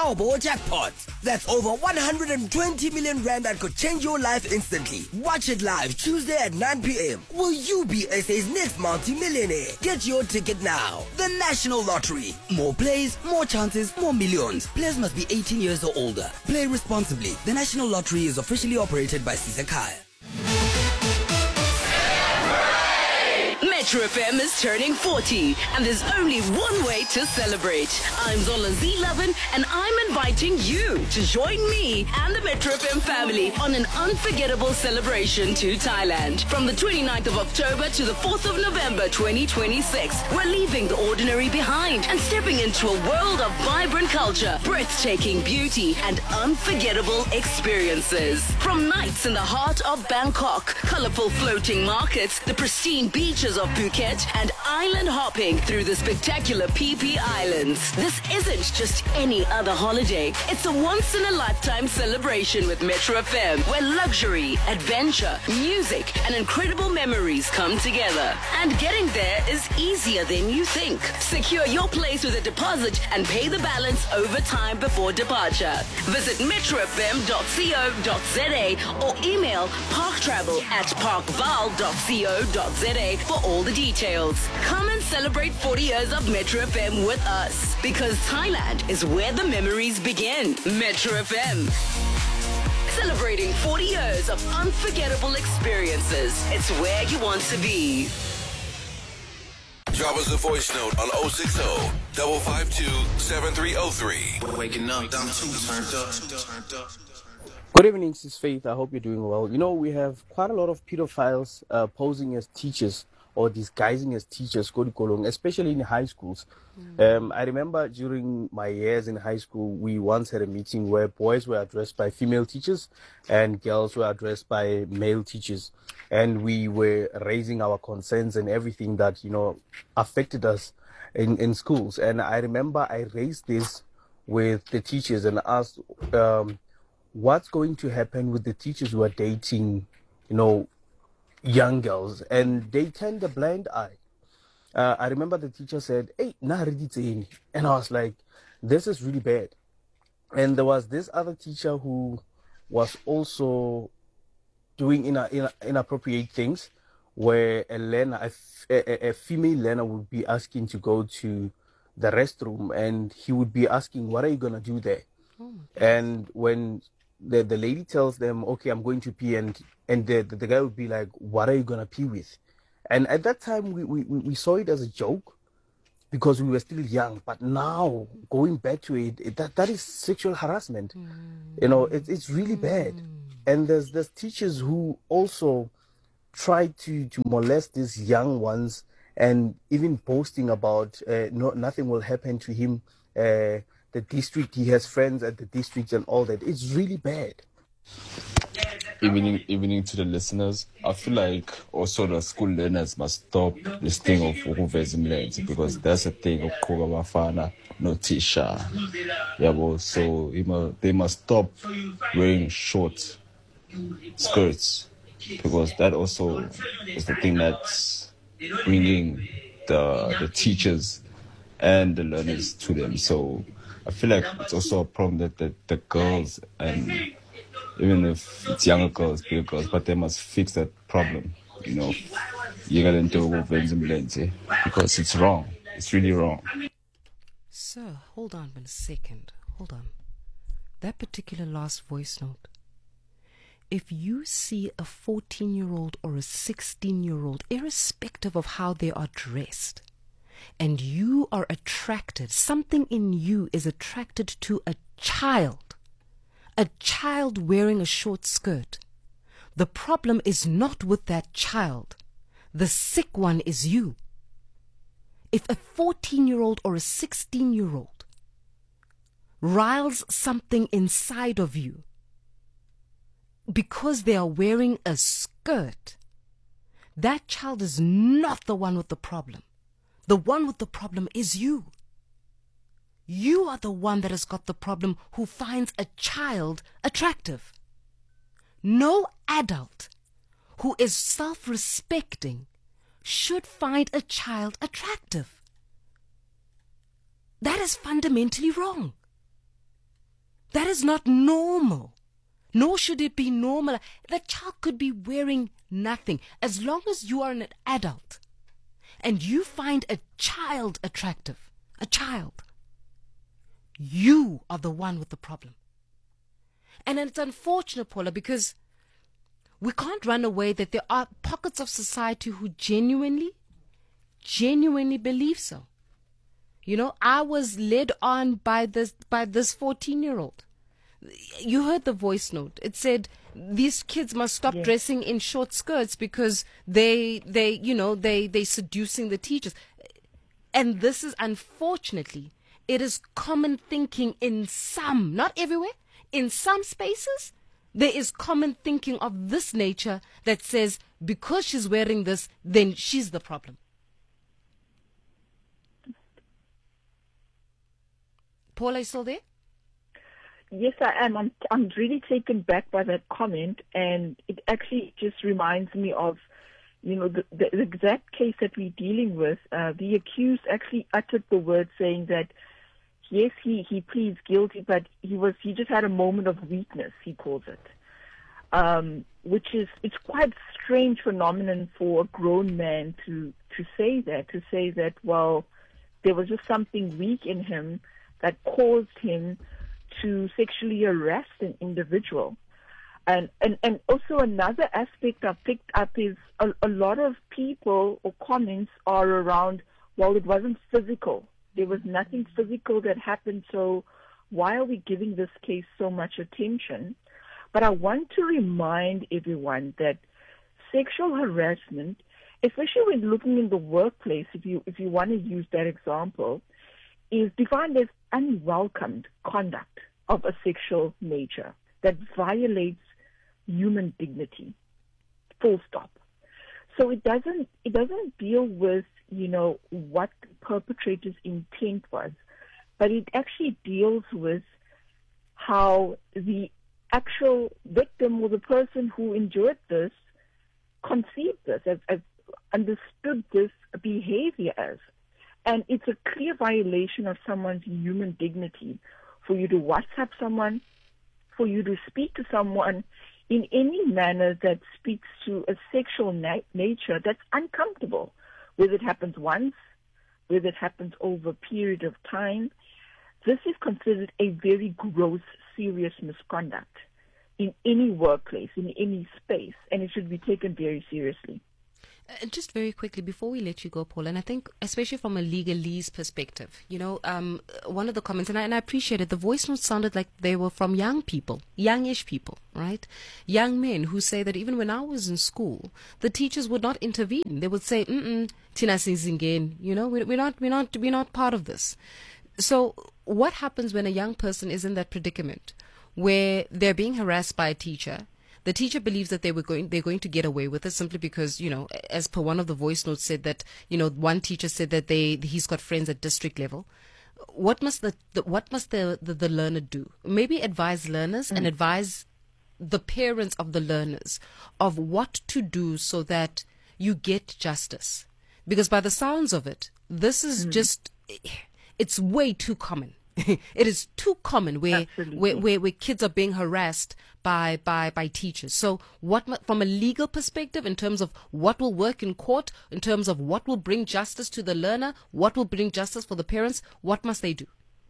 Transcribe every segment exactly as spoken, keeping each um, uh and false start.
Powerball jackpot. That's over one hundred twenty million rand that could change your life instantly. Watch it live Tuesday at nine p.m. Will you be S A's next multi-millionaire? Get your ticket now. The National Lottery. More plays, more chances, more millions. Players must be eighteen years or older. Play responsibly. The National Lottery is officially operated by Sizakai. Metro F M is turning forty, and there's only one way to celebrate. I'm Zola Z11, and I'm inviting you to join me and the Metro F M family on an unforgettable celebration to Thailand. From the twenty-ninth of October to the fourth of November twenty twenty-six, we're leaving the ordinary behind and stepping into a world of vibrant culture, breathtaking beauty, and unforgettable experiences. From nights in the heart of Bangkok, colorful floating markets, the pristine beaches of Phuket, and island hopping through the spectacular P P Islands. This isn't just any other holiday. It's a once-in-a-lifetime celebration with Metro F M, where luxury, adventure, music, and incredible memories come together. And getting there is easier than you think. Secure your place with a deposit and pay the balance over time before departure. Visit metro f m dot co dot z a or email parktravel at parkval dot co dot z a for all the details. Come and celebrate forty years of Metro F M with us, because Thailand is where the memories begin. Metro F M. Celebrating forty years of unforgettable experiences. It's where you want to be. Drop us a voice note on oh six oh, five five two, seven three oh three. Waking up, I'm too turned up. Good evening, Sis Faith. I hope you're doing well. You know, we have quite a lot of pedophiles uh, posing as teachers or disguising as teachers, especially in high schools. Mm. Um, I remember during my years in high school, we once had a meeting where boys were addressed by female teachers and girls were addressed by male teachers. And we were raising our concerns and everything that, you know, affected us in, in schools. And I remember I raised this with the teachers and asked, um, what's going to happen with the teachers who are dating, you know, young girls, and they turned a blind eye. Uh, I remember the teacher said, hey, nah, and I was like, this is really bad. And there was this other teacher who was also doing ina- ina- inappropriate things, where a learner, a, a, a female learner would be asking to go to the restroom, and he would be asking, what are you going to do there? Oh, and when the, the lady tells them, okay, I'm going to pee, and And the, the, the guy would be like, what are you going to pee with? And at that time, we, we, we saw it as a joke because we were still young. But now, going back to it, it that, that is sexual harassment. Mm. You know, it, it's really bad. Mm. And there's there's teachers who also try to, to molest these young ones, and even boasting about uh, no, nothing will happen to him. Uh, the district, he has friends at the district and all that. It's really bad. Evening, evening to the listeners. I feel like also the school learners must stop this thing of ukuveza, because that's a thing of Kogabafana, no Tisha. Yeah, well, so they must stop wearing short skirts, because that also is the thing that's bringing the the teachers and the learners to them. So I feel like it's also a problem that the, the girls, and even if it's younger girls, bigger girls, but they must fix that problem, you know, because it's wrong. It's really wrong. Sir, hold on for a second. Hold on. That particular last voice note. If you see a fourteen-year-old or a sixteen-year-old, irrespective of how they are dressed, and you are attracted, something in you is attracted to a child, a child wearing a short skirt, the problem is not with that child. The sick one is you. If a fourteen-year-old or a sixteen-year-old riles something inside of you because they are wearing a skirt, that child is not the one with the problem. The one with the problem is you. You are the one that has got the problem, who finds a child attractive. No adult who is self-respecting should find a child attractive. That is fundamentally wrong. That is not normal. Nor should it be normal. The child could be wearing nothing. As long as you are an adult and you find a child attractive, a child, you are the one with the problem. And it's unfortunate, Paula, because we can't run away that there are pockets of society who genuinely, genuinely believe so. You know, I was led on by this by this fourteen-year-old. You heard the voice note. It said these kids must stop yes. dressing in short skirts because they they you know they they seducing the teachers. And this is, unfortunately, it is common thinking in some, not everywhere, in some spaces. There is common thinking of this nature that says because she's wearing this, then she's the problem. Paul, are you still there? Yes, I am. I'm, I'm really taken back by that comment, and it actually just reminds me of, you know, the, the, the exact case that we're dealing with. Uh, the accused actually uttered the word saying that, yes, he, he pleads guilty, but he was he just had a moment of weakness, he calls it, um, which is, it's quite a strange phenomenon for a grown man to, to say that, to say that, well, there was just something weak in him that caused him to sexually harass an individual. And, and, and also another aspect I've picked up is a, a lot of people or comments are around, well, it wasn't physical. There was nothing physical that happened, so why are we giving this case so much attention? But I want to remind everyone that sexual harassment, especially when looking in the workplace, if you if you want to use that example, is defined as unwelcomed conduct of a sexual nature that violates human dignity. Full stop. So it doesn't it doesn't deal with, you know, what the perpetrator's intent was, but it actually deals with how the actual victim or the person who endured this conceived this, as, as understood this behavior as. And it's a clear violation of someone's human dignity for you to WhatsApp someone, for you to speak to someone in any manner that speaks to a sexual na- nature that's uncomfortable, whether it happens once, whether it happens over a period of time. This is considered a very gross, serious misconduct in any workplace, in any space, and it should be taken very seriously. Uh, just very quickly, before we let you go, Paul, and I think especially from a legalese perspective, you know, um, one of the comments, and I, and I appreciate it, the voice notes sounded like they were from young people, youngish people, right? Young men who say that even when I was in school, the teachers would not intervene. They would say, mm-mm, Tina Singingen, you know, we're, we're not, we're not, we're not part of this. So what happens when a young person is in that predicament where they're being harassed by a teacher? The teacher believes that they were going, they're going to get away with it simply because, you know, as per one of the voice notes said that, you know, one teacher said that they, he's got friends at district level. What must the, the what must the, the, the learner do? Maybe advise learners mm. and advise the parents of the learners of what to do so that you get justice. Because by the sounds of it, this is mm. just, it's way too common. It is too common where, where where where kids are being harassed by by by teachers. So what mu- from a legal perspective, in terms of what will work in court, in terms of what will bring justice to the learner, what will bring justice for the parents, what must they do?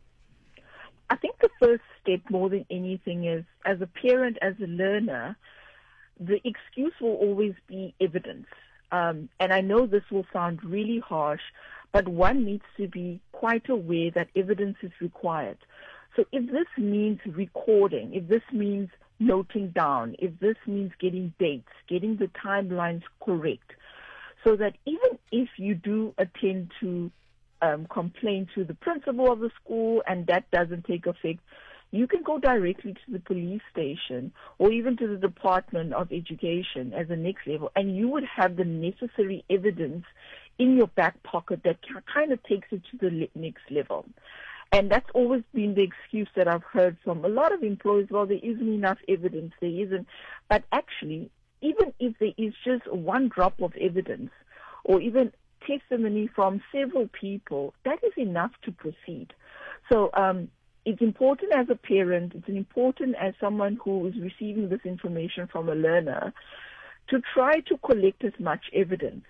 I think the first step, more than anything, is as a parent, as a learner, the excuse will always be evidence. Um, and I know this will sound really harsh, but one needs to be quite aware that evidence is required. So if this means recording, if this means noting down, if this means getting dates, getting the timelines correct, so that even if you do attend to um, complain to the principal of the school and that doesn't take effect, you can go directly to the police station or even to the Department of Education as a next level, and you would have the necessary evidence in your back pocket that kind of takes it to the next level. And that's always been the excuse that I've heard from a lot of employees. Well, there isn't enough evidence, there isn't. But actually, even if there is just one drop of evidence or even testimony from several people, that is enough to proceed. So um, it's important as a parent, it's important as someone who is receiving this information from a learner to try to collect as much evidence.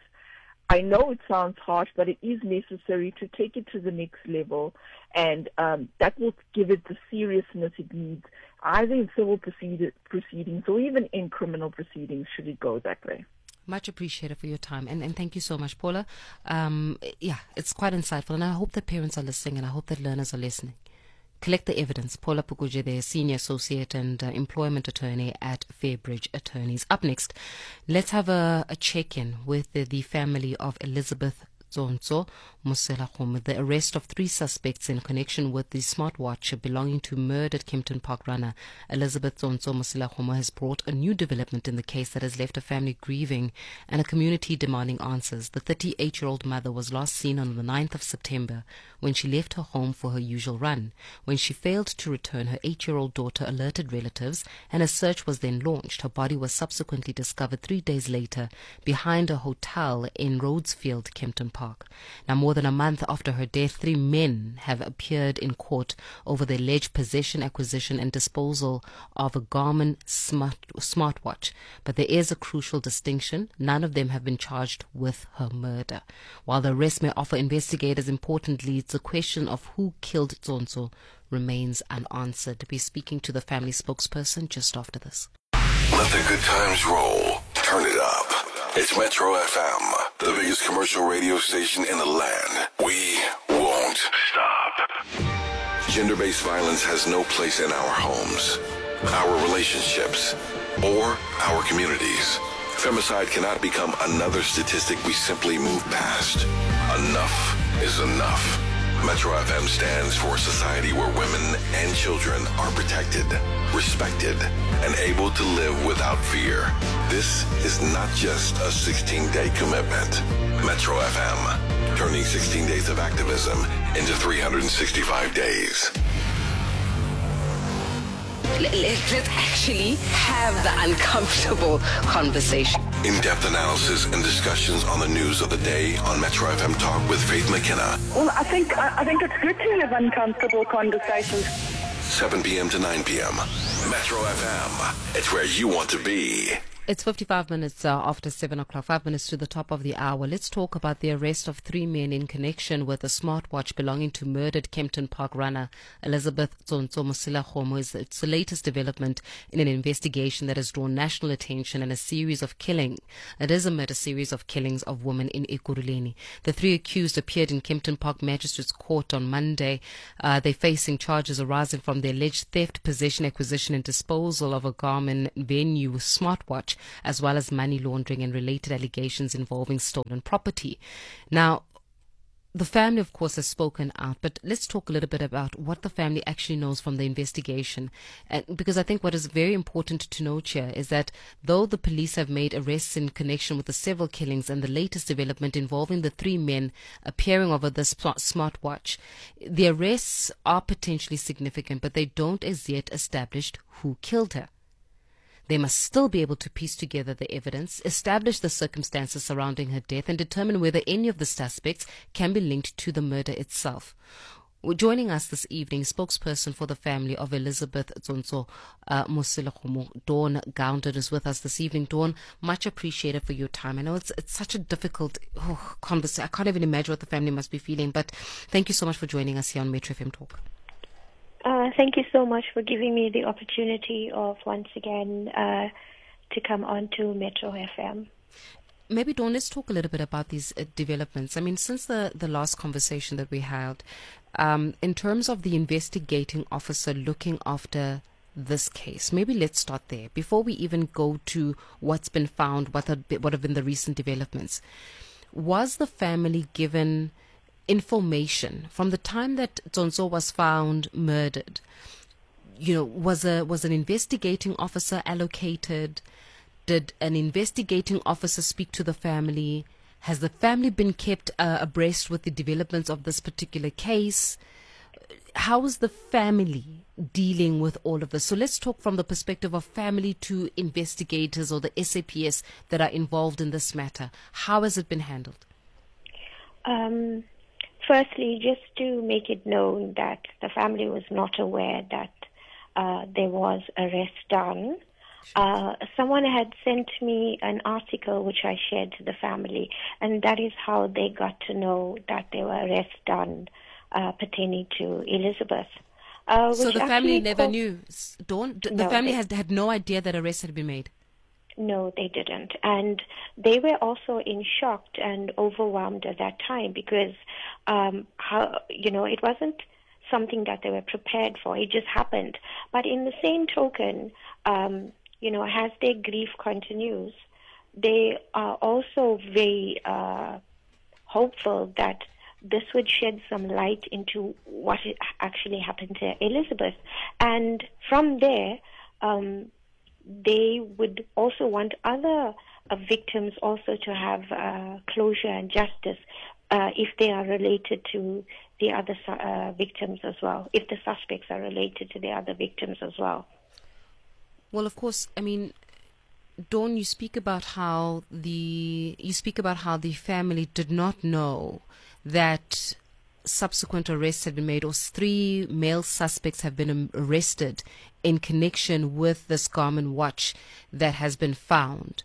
I know it sounds harsh, but it is necessary to take it to the next level, and um, that will give it the seriousness it needs, either in civil proceed- proceedings or even in criminal proceedings, should it go that way. Much appreciated for your time, and, and thank you so much, Paula. Um, yeah, it's quite insightful, and I hope that parents are listening, and I hope that learners are listening. Collect the evidence. Paula Pukuje, the Senior Associate and uh, Employment Attorney at Fairbridge Attorneys. Up next, let's have a, a check-in with the, the family of Elizabeth Tsonso Moselakgomo. The arrest of three suspects in connection with the smartwatch belonging to murdered Kempton Park runner Elizabeth Tsonso Moselakgomo has brought a new development in the case that has left a family grieving and a community demanding answers. The thirty-eight-year-old mother was last seen on the ninth of September when she left her home for her usual run. When she failed to return, her eight-year-old daughter alerted relatives, and a search was then launched. Her body was subsequently discovered three days later behind a hotel in Rhodesfield, Kempton Park. Now, more than a month after her death, three men have appeared in court over the alleged possession, acquisition and disposal of a Garmin smart, smartwatch. But there is a crucial distinction. None of them have been charged with her murder. While the arrest may offer investigators important leads, the question of who killed Tsonso remains unanswered. We're speaking to the family spokesperson just after this. Let the good times roll. Turn it up. It's Metro F M, the biggest commercial radio station in the land. We won't stop. Gender-based violence has no place in our homes, our relationships, or our communities. Femicide cannot become another statistic we simply move past. Enough is enough. Metro F M stands for a society where women and children are protected, respected, and able to live without fear. This is not just a sixteen-day commitment. Metro F M, turning sixteen days of activism into three hundred sixty-five days. Let's actually have the uncomfortable conversation. In-depth analysis and discussions on the news of the day on Metro F M Talk with Faith McKenna. Well, I think I think it's good to have uncomfortable conversations. seven p.m. to nine p.m. Metro F M. It's where you want to be. It's fifty-five minutes uh, after seven o'clock, five minutes to the top of the hour. Let's talk about the arrest of three men in connection with a smartwatch belonging to murdered Kempton Park runner Elizabeth Tsonso Moselakgomo. It's the latest development in an investigation that has drawn national attention and a series of killing. It is amid a series of killings of women in Ekurhuleni. The three accused appeared in Kempton Park Magistrates Court on Monday. Uh, they're facing charges arising from the alleged theft, possession, acquisition and disposal of a Garmin Venue smartwatch, as well as money laundering and related allegations involving stolen property. Now, the family, of course, has spoken out, but let's talk a little bit about what the family actually knows from the investigation. And because I think what is very important to note here is that though the police have made arrests in connection with the several killings and the latest development involving the three men appearing over the smartwatch, the arrests are potentially significant, but they don't as yet establish who killed her. They must still be able to piece together the evidence, establish the circumstances surrounding her death, and determine whether any of the suspects can be linked to the murder itself. Joining us this evening, spokesperson for the family of Elizabeth Tsonso uh, Moselakgomo, Dawn Gounder, is with us this evening. Dawn, much appreciated for your time. I know it's it's such a difficult oh, conversation. I can't even imagine what the family must be feeling, but thank you so much for joining us here on Metro F M Talk. Uh, thank you so much for giving me the opportunity of once again uh, to come on to Metro F M. Maybe, Dawn, let's talk a little bit about these uh, developments. I mean, since the, the last conversation that we had, um, in terms of the investigating officer looking after this case, maybe let's start there. Before we even go to what's been found, what have, what have been the recent developments, was the family given information from the time that Tsonso was found murdered? You know, was a was an investigating officer allocated? Did an investigating officer speak to the family? Has the family been kept uh, abreast with the developments of this particular case? How is the family dealing with all of this? So let's talk from the perspective of family to investigators or the S A P S that are involved in this matter. How has it been handled? Um. firstly, just to make it known that the family was not aware that uh, there was arrest done. Uh, someone had sent me an article which I shared to the family, and that is how they got to know that there were arrests done uh, pertaining to Elizabeth. Uh, so which the family actually never co- knew. S- Dawn, d- the No, family they- has had no idea that arrests had been made. No, they didn't. And they were also in shock and overwhelmed at that time because, um, how, you know, it wasn't something that they were prepared for. It just happened. But in the same token, um, you know, as their grief continues, they are also very uh, hopeful that this would shed some light into what actually happened to Elizabeth. And from there, um, they would also want other uh, victims also to have uh, closure and justice uh, if they are related to the other su- uh, victims as well, if the suspects are related to the other victims as well. Well, of course, I mean, Dawn, you speak about how the you speak about how the family did not know that subsequent arrests had been made, or three male suspects have been um, arrested in connection with this Garmin watch that has been found.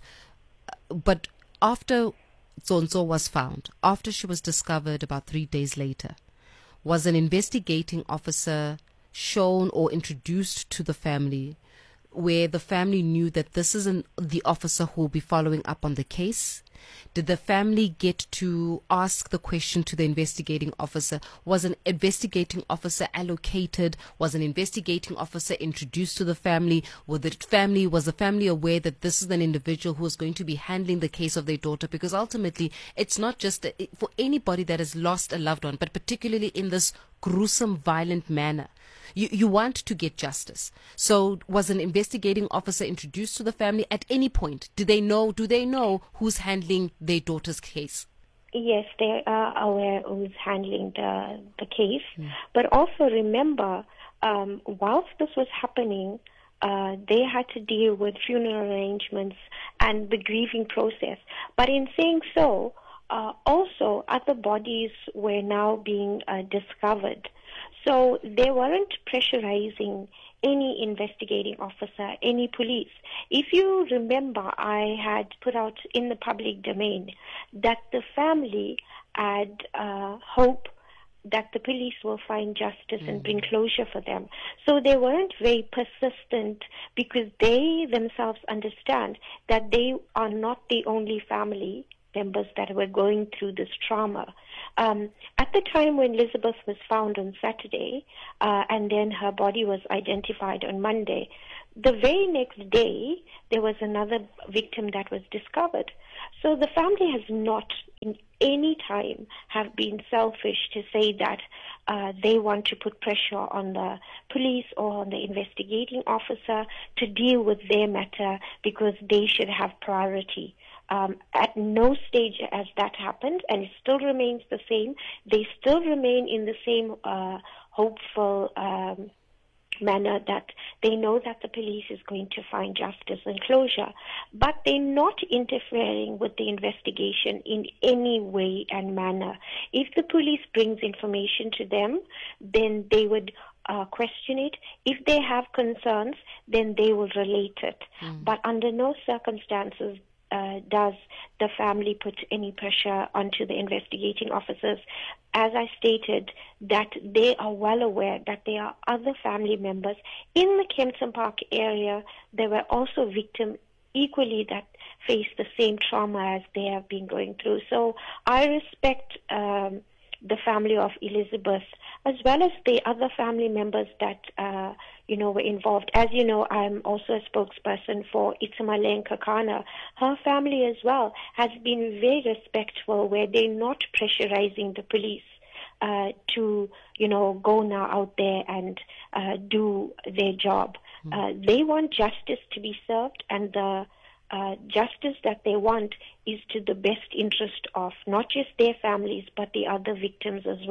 But after Zonzo was found, after she was discovered about three days later, was an investigating officer shown or introduced to the family where the family knew that this isn't the officer who will be following up on the case? Did the family get to ask the question to the investigating officer? Was an investigating officer allocated? Was an investigating officer introduced to the family? Was the family, was the family aware that this is an individual who is going to be handling the case of their daughter? Because ultimately, it's not just a, for anybody that has lost a loved one, but particularly in this gruesome, violent manner. You, you want to get justice. So was an investigating officer introduced to the family at any point? Do they know, do they know who's handling their daughter's case? Yes, they are aware who's handling the, the case. Mm. But also remember, um, whilst this was happening, uh, they had to deal with funeral arrangements and the grieving process. But in saying so, uh, also other bodies were now being uh, discovered. So they weren't pressurizing any investigating officer, any police. If you remember, I had put out in the public domain that the family had uh, hope that the police will find justice mm-hmm. and bring closure for them. So they weren't very persistent because they themselves understand that they are not the only family members that were going through this trauma. Um, at the time when Elizabeth was found on Saturday, uh, and then her body was identified on Monday, the very next day, there was another victim that was discovered. So the family has not in any time have been selfish to say that uh, they want to put pressure on the police or on the investigating officer to deal with their matter because they should have priority. Um, at no stage has that happened, and it still remains the same. They still remain in the same uh, hopeful um, manner that they know that the police is going to find justice and closure, but they're not interfering with the investigation in any way and manner. If the police brings information to them, then they would uh, question it. If they have concerns, then they will relate it. Mm. But under no circumstances Uh, does the family put any pressure onto the investigating officers. As I stated, that they are well aware that there are other family members in the Kempton Park area. There were also victims equally that face the same trauma as they have been going through. So I respect um, the family of Elizabeth, as well as the other family members that, uh, you know, were involved. As you know, I'm also a spokesperson for Itumaleng Kakana. Her family as well has been very respectful, where they're not pressurizing the police uh, to, you know, go now out there and uh, do their job. Mm-hmm. Uh, they want justice to be served, and the Uh, justice that they want is to the best interest of not just their families, but the other victims as well.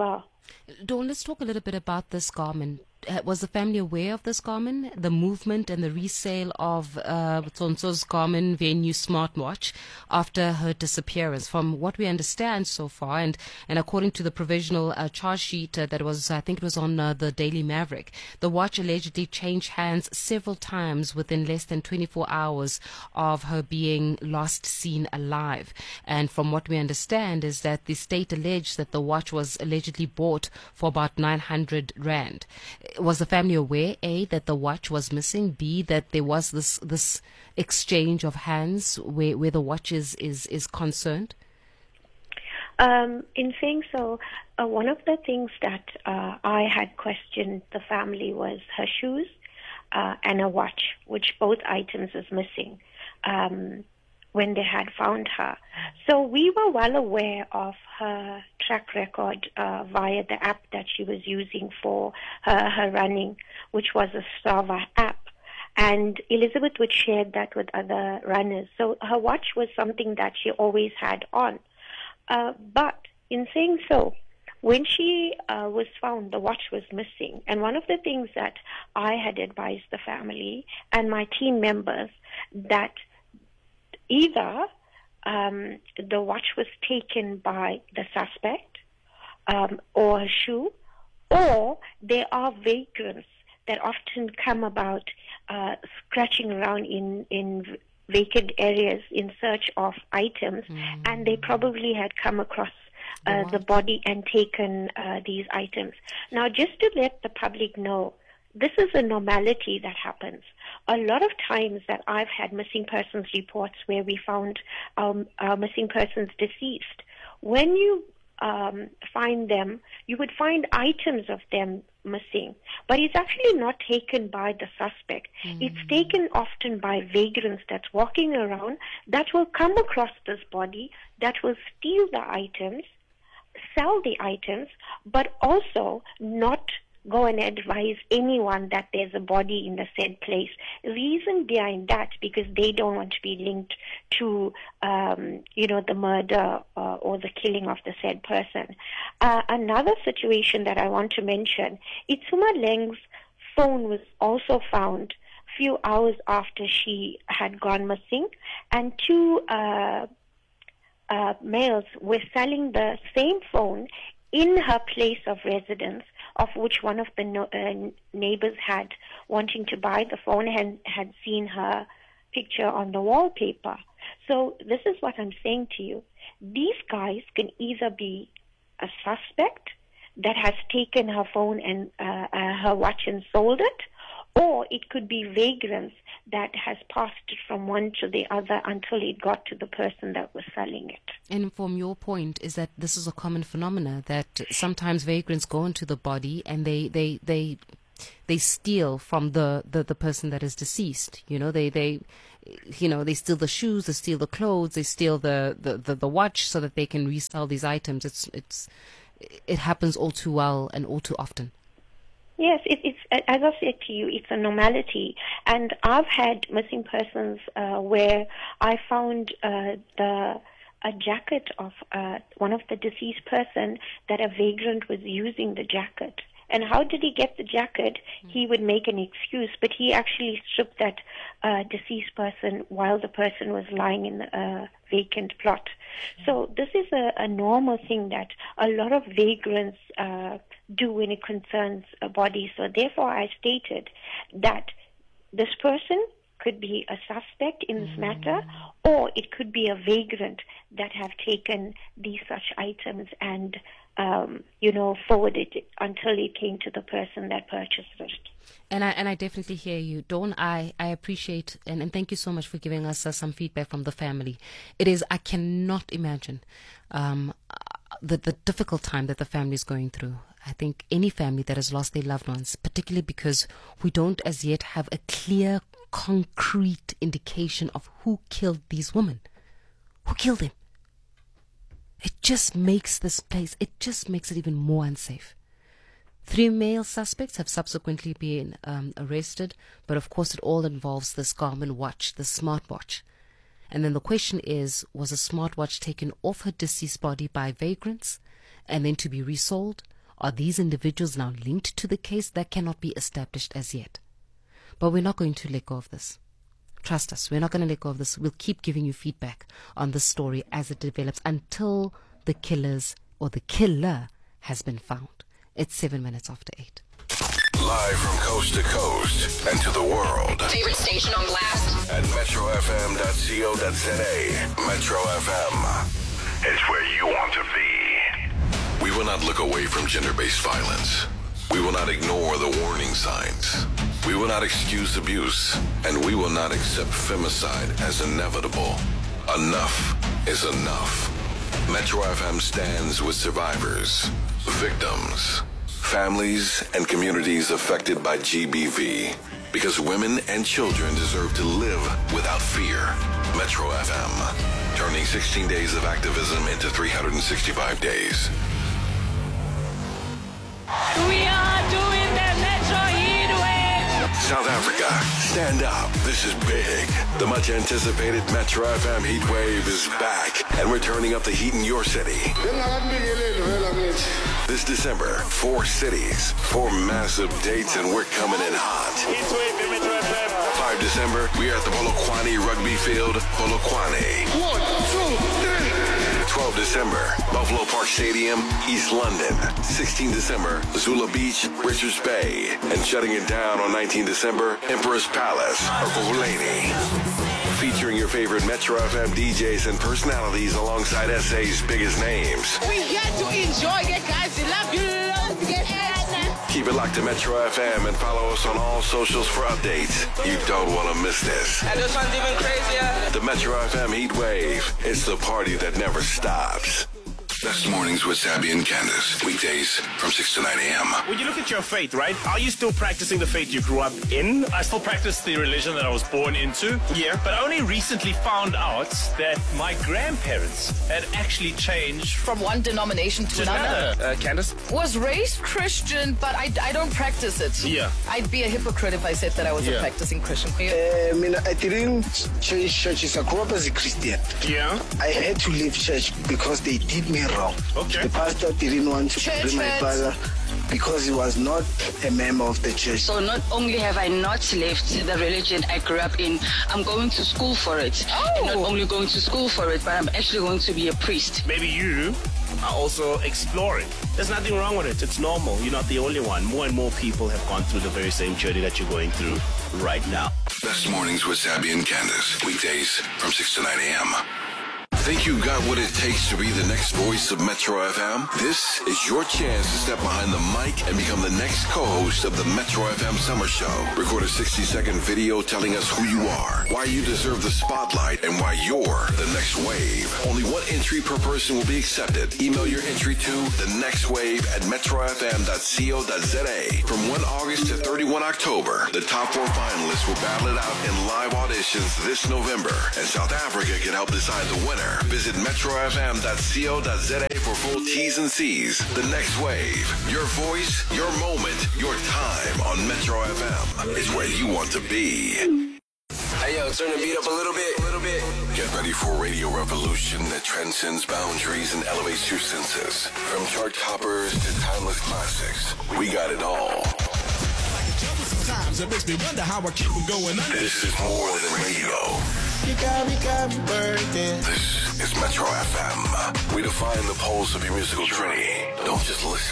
Dawn, let's talk a little bit about this garment. Uh, Was the family aware of this garment, the movement and the resale of uh, Tsonso's Garmin Venue smartwatch after her disappearance? From what we understand so far, and, and according to the provisional uh, charge sheet uh, that was, I think it was on uh, the Daily Maverick, the watch allegedly changed hands several times within less than twenty-four hours of her being last seen alive. And from what we understand is that the state alleged that the watch was allegedly bought for about nine hundred rand. Was the family aware, A, that the watch was missing, B, that there was this this exchange of hands where, where the watch is, is, is concerned? Um, in saying so, uh, one of the things that uh, I had questioned the family was her shoes uh, and a watch, which both items is missing um, when they had found her. So we were well aware of her track record uh, via the app that she was using for her, her running, which was a Strava app. And Elizabeth would share that with other runners. So her watch was something that she always had on. Uh, but in saying so, when she uh, was found, the watch was missing. And one of the things that I had advised the family and my team members, that either um, the watch was taken by the suspect um, or a shoe, or there are vagrants that often come about uh, scratching around in, in vacant areas in search of items, mm. and they probably had come across uh, the body and taken uh, these items. Now, just to let the public know, this is a normality that happens. A lot of times that I've had missing persons reports where we found um, uh, missing persons deceased, when you um, find them, you would find items of them missing. But it's actually not taken by the suspect. Mm. It's taken often by vagrants that's walking around that will come across this body, that will steal the items, sell the items, but also not go and advise anyone that there's a body in the said place. Reason behind that, because they don't want to be linked to, um, you know, the murder uh, or the killing of the said person. Uh, another situation that I want to mention, Itsuma Leng's phone was also found a few hours after she had gone missing, and two uh, uh, males were selling the same phone in her place of residence, of which one of the no, uh, neighbors had wanting to buy the phone and had seen her picture on the wallpaper. So this is what I'm saying to you. These guys can either be a suspect that has taken her phone and uh, uh, her watch and sold it, or it could be vagrants that has passed it from one to the other until it got to the person that was selling it. And from your point is that this is a common phenomena, that sometimes vagrants go into the body and they they they they steal from the, the, the person that is deceased. You know, they they you know they steal the shoes, they steal the clothes, they steal the, the, the, the watch so that they can resell these items. It's it's it happens all too well and all too often. Yes, it, it's as I said to you, it's a normality, and I've had missing persons uh, where I found uh, the a jacket of uh, one of the deceased person that a vagrant was using the jacket. And how did he get the jacket? He would make an excuse, but he actually stripped that uh, deceased person while the person was lying in the uh, vacant plot. So this is a, a normal thing that a lot of vagrants uh, do when it concerns a body. So therefore I stated that this person could be a suspect in this mm. matter, or it could be a vagrant that have taken these such items and Um, you know, forwarded it until it came to the person that purchased it. And I and I definitely hear you, Dawn. I, I appreciate and, and thank you so much for giving us uh, some feedback from the family. It is, I cannot imagine um, the, the difficult time that the family is going through. I think any family that has lost their loved ones, particularly because we don't as yet have a clear, concrete indication of who killed these women. Who killed them? It just makes this place, it just makes it even more unsafe. Three male suspects have subsequently been um, arrested, but of course it all involves this Garmin watch, the smartwatch. And then the question is, was a smartwatch taken off her deceased body by vagrants and then to be resold? Are these individuals now linked to the case? That cannot be established as yet. But we're not going to let go of this. Trust us, we're not going to let go of this. We'll keep giving you feedback on this story as it develops until the killers or the killer has been found. It's seven minutes after eight. Live from coast to coast and to the world. Favorite station on blast? At metro f m dot co dot z a. Metro F M. It's where you want to be. We will not look away from gender-based violence. We will not ignore the warning signs. We will not excuse abuse. And we will not accept femicide as inevitable. Enough is enough. Metro F M stands with survivors, victims, families, and communities affected by G B V. Because women and children deserve to live without fear. Metro F M, turning sixteen days of activism into three hundred sixty-five days. We are doing the Metro Heatwave. South Africa, stand up. This is big. The much anticipated Metro F M Heatwave is back, and we're turning up the heat in your city. This December, four cities, four massive dates, and we're coming in hot. Heatwave in Metro F M. five December, we are at the Polokwane Rugby Field, Polokwane. One, two, three. twelve December, Buffalo Park Stadium, East London. sixteen December, Zula Beach, Richards Bay. And shutting it down on nineteen December, Emperor's Palace, Ekurhuleni. Featuring your favorite Metro F M D Js and personalities alongside S A's biggest names. We get to enjoy it, guys. We love you. Keep it locked to Metro F M and follow us on all socials for updates. You don't want to miss this. And this one's even crazier. The Metro F M Heat Wave. It's the party that never stops. Best mornings with Sabby and Candace. Weekdays from six to nine a.m. When you look at your faith, right? Are you still practicing the faith you grew up in? I still practice the religion that I was born into. Yeah. But I only recently found out that my grandparents had actually changed From one denomination to, to another. another. Uh, Candace? Was raised Christian, but I, I don't practice it. Yeah. I'd be a hypocrite if I said that I was Yeah. a practicing Christian. I mean, I didn't change churches. I grew up as a Christian. Yeah. I had to leave church because they did me wrong. Okay. The pastor didn't want to Church bring my hurts. father because he was not a member of the church. So not only have I not left the religion I grew up in, I'm going to school for it. Oh. And not only going to school for it, but I'm actually going to be a priest. Maybe you are also exploring. There's nothing wrong with it. It's normal. You're not the only one. More and more people have gone through the very same journey that you're going through right now. Best mornings with Sabby and Candace. Weekdays from six to nine a.m. Think you got what it takes to be the next voice of Metro F M? This is your chance to step behind the mic and become the next co-host of the Metro F M Summer Show. Record a sixty-second video telling us who you are, why you deserve the spotlight, and why you're the next wave. Only one entry per person will be accepted. Email your entry to the next wave at metro f m dot co dot z a. From first August to thirty-first October, the top four finalists will battle it out in live auditions this November, and South Africa can help decide the winner. Visit metro f m dot co dot z a for full T's and C's. The Next Wave. Your voice, your moment, your time on Metro F M is where you want to be. Hey, yo, turn the beat up a little bit, a little bit. Get ready for a radio revolution that transcends boundaries and elevates your senses. From chart toppers to timeless classics, we got it all. Sometimes it makes me wonder how I keep it going. This is more than radio. You got me, got me burning. This is Metro F M. We define the pulse of your musical journey. Don't just listen.